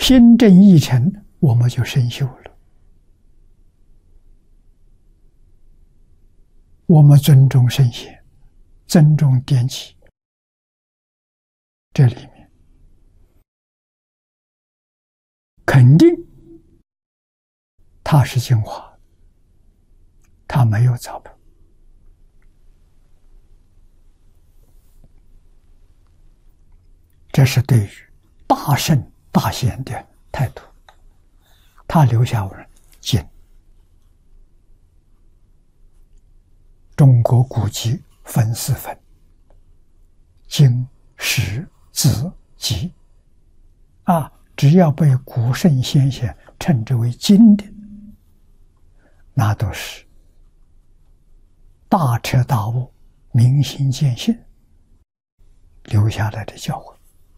心正意诚，我们就生锈了。我们尊重圣贤，尊重典籍，这里面肯定它是精华，它没有糟粕。这是对于大圣大贤的态度。他留下我们经，中国古籍分4分：经、史、子、集。只要被古圣先贤称之为经的，那都是大彻大悟、明心见性留下来的教诲。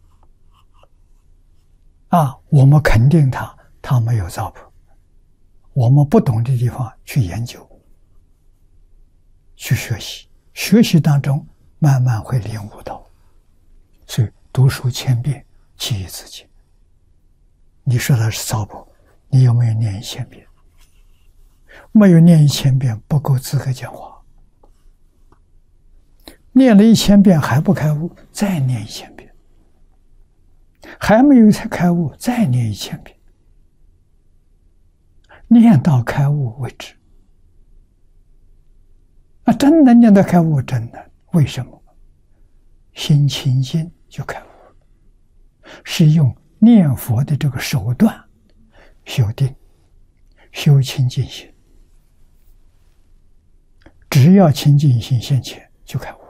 我们肯定他没有糟粕，我们不懂的地方去研究、去学习，学习当中慢慢会领悟到。所以读书千遍，其义自见。你说的是糟粕，你有没有念1000遍？没有念1000遍，不够资格讲话。念了1000遍还不开悟，再念1000遍。还没有才开悟，再念1000遍，念到开悟为止。真的念到开悟，真的，为什么？心清净就开悟了，是用念佛的这个手段修定、修清净心。只要清净心现前，就开悟了。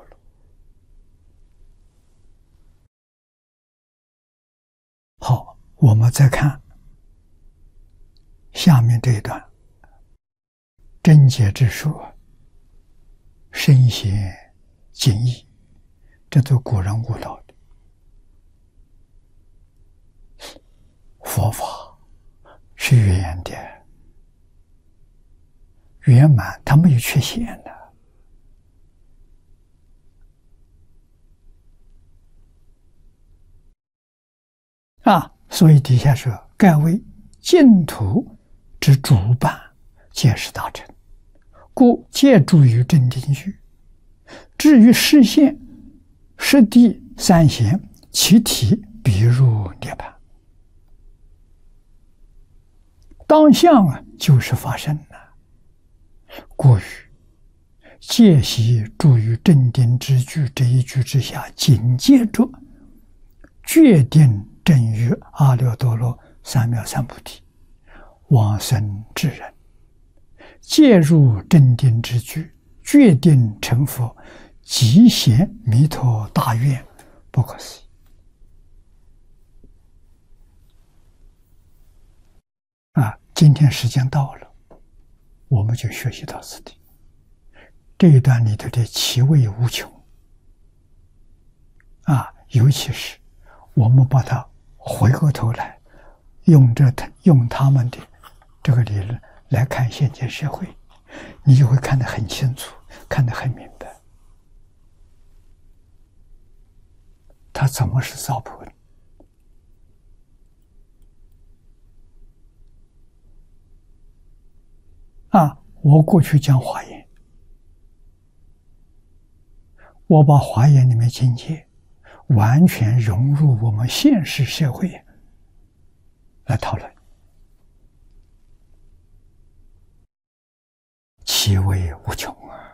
好，我们再看下面这一段：真解之说，深显精义，这都古人悟道的。佛法是圆的、圆满，它没有缺陷的。所以底下说，盖为净土之主办，皆是大乘，故皆住于正定居。至于实现实地3贤，其体必入涅槃。当相就是发生了，故于戒习住于正定之居这一句之下，紧接着决定正于阿耨多罗三藐三菩提，往生至人，戒入正定之居，决定成佛，极显弥陀大愿，不可思议。今天时间到了，我们就学习到此地。这一段里头的奇味无穷尤其是我们把它回过头来用他们的这个理论来看现今社会，你就会看得很清楚，看得很明白，它怎么是糟粕的。我过去讲华严，我把华严里面境界完全融入我们现实社会来讨论，其味无穷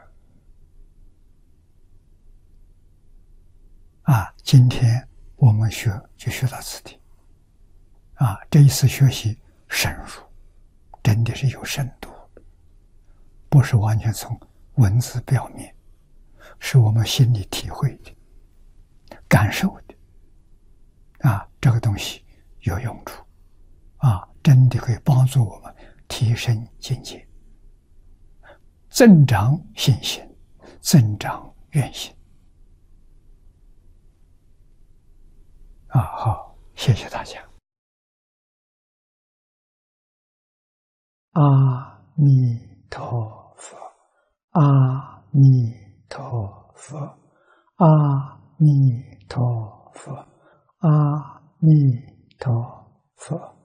今天我们就学到此地这一次学习深入，真的是有深度，不是完全从文字表面，是我们心里体会的、感受的这个东西有用处真的可以帮助我们提升境界，增长信心，增长愿心好，谢谢大家。阿弥陀佛，阿弥陀佛，阿弥陀佛，阿弥陀佛。